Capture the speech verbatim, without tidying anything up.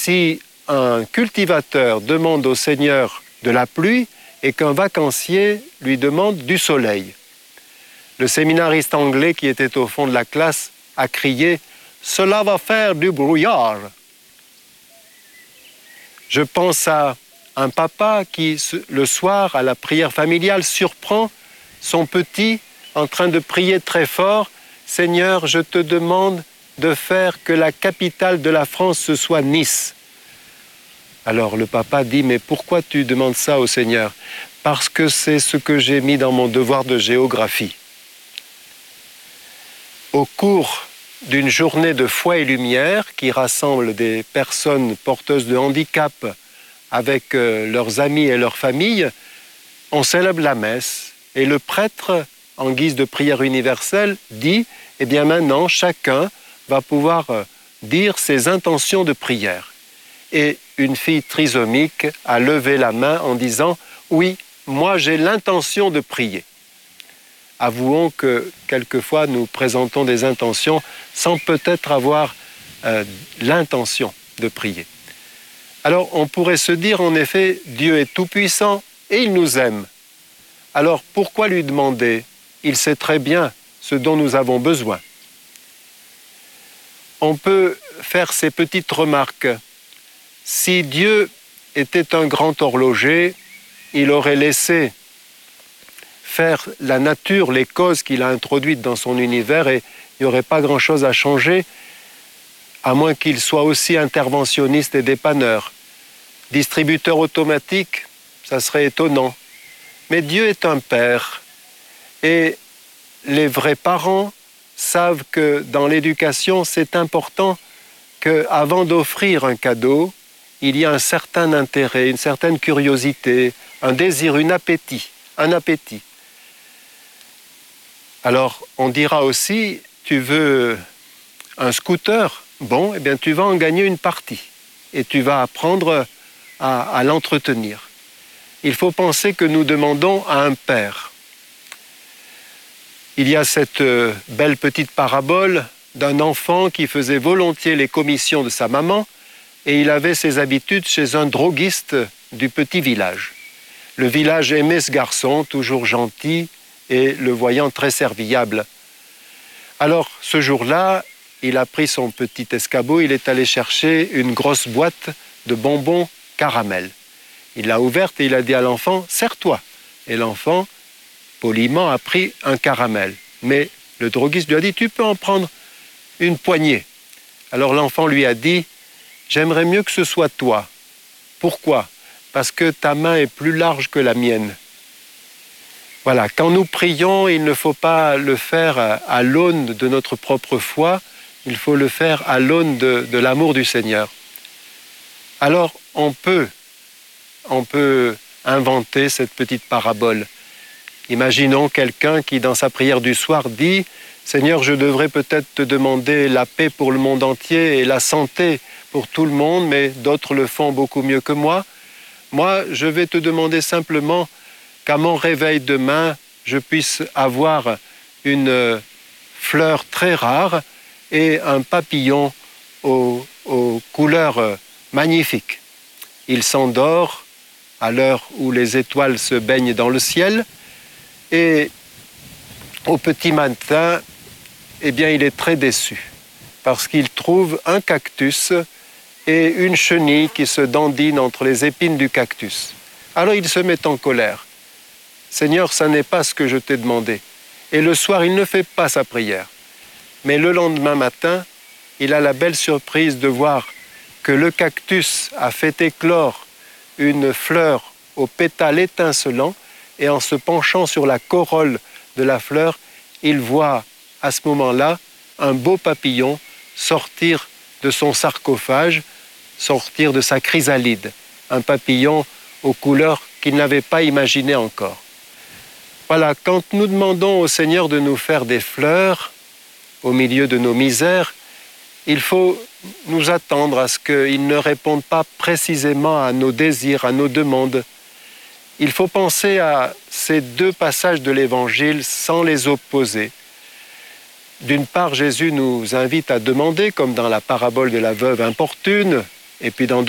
si un cultivateur demande au Seigneur de la pluie et qu'un vacancier lui demande du soleil. Le séminariste anglais qui était au fond de la classe a crié « Cela va faire du brouillard ». Je pense à un papa qui, le soir, à la prière familiale, surprend son petit en train de prier très fort « Seigneur, je te demande de faire que la capitale de la France, ce soit Nice ». Alors le papa dit « Mais pourquoi tu demandes ça au Seigneur ?»« Parce que c'est ce que j'ai mis dans mon devoir de géographie. » Au cours d'une journée de foi et lumière qui rassemble des personnes porteuses de handicap avec euh, leurs amis et leurs familles, on célèbre la messe et le prêtre, en guise de prière universelle, dit « Eh bien maintenant, chacun va pouvoir euh, dire ses intentions de prière. » Et une fille trisomique a levé la main en disant « Oui, moi j'ai l'intention de prier ». Avouons que quelquefois nous présentons des intentions sans peut-être avoir euh, l'intention de prier. Alors on pourrait se dire en effet, Dieu est tout-puissant et il nous aime. Alors pourquoi lui demander? Il sait très bien ce dont nous avons besoin. On peut faire ces petites remarques. Si Dieu était un grand horloger, il aurait laissé faire la nature, les causes qu'il a introduites dans son univers et il n'y aurait pas grand-chose à changer, à moins qu'il soit aussi interventionniste et dépanneur. Distributeur automatique, ça serait étonnant. Mais Dieu est un père et les vrais parents savent que dans l'éducation, c'est important qu'avant d'offrir un cadeau, il y a un certain intérêt, une certaine curiosité, un désir, un appétit, un appétit. Alors, on dira aussi, tu veux un scooter? Bon, eh bien, tu vas en gagner une partie et tu vas apprendre à, à l'entretenir. Il faut penser que nous demandons à un père. Il y a cette belle petite parabole d'un enfant qui faisait volontiers les commissions de sa maman et il avait ses habitudes chez un droguiste du petit village. Le village aimait ce garçon, toujours gentil, et le voyant très serviable. Alors, ce jour-là, il a pris son petit escabeau, il est allé chercher une grosse boîte de bonbons caramel. Il l'a ouverte et il a dit à l'enfant « Sers-toi ». Et l'enfant, poliment, a pris un caramel. Mais le droguiste lui a dit « Tu peux en prendre une poignée ». Alors l'enfant lui a dit « J'aimerais mieux que ce soit toi. Pourquoi ? Parce que ta main est plus large que la mienne. » Voilà, quand nous prions, il ne faut pas le faire à l'aune de notre propre foi, il faut le faire à l'aune de, de l'amour du Seigneur. Alors, on peut, on peut inventer cette petite parabole. Imaginons quelqu'un qui, dans sa prière du soir, dit « Seigneur, je devrais peut-être te demander la paix pour le monde entier et la santé pour tout le monde, mais d'autres le font beaucoup mieux que moi. Moi, je vais te demander simplement qu'à mon réveil demain, je puisse avoir une fleur très rare et un papillon aux, aux couleurs magnifiques. Il s'endort à l'heure où les étoiles se baignent dans le ciel et au petit matin, eh bien, il est très déçu parce qu'il trouve un cactus et une chenille qui se dandine entre les épines du cactus. Alors il se met en colère. Seigneur, ça n'est pas ce que je t'ai demandé. Et le soir, il ne fait pas sa prière. Mais le lendemain matin, il a la belle surprise de voir que le cactus a fait éclore une fleur aux pétales étincelants et en se penchant sur la corolle de la fleur, il voit à ce moment-là un beau papillon sortir de son sarcophage, sortir de sa chrysalide. Un papillon aux couleurs qu'il n'avait pas imaginées encore. Voilà, quand nous demandons au Seigneur de nous faire des fleurs au milieu de nos misères, il faut nous attendre à ce qu'il ne réponde pas précisément à nos désirs, à nos demandes. Il faut penser à ces deux passages de l'Évangile sans les opposer. D'une part, Jésus nous invite à demander, comme dans la parabole de la veuve importune, Et puis dans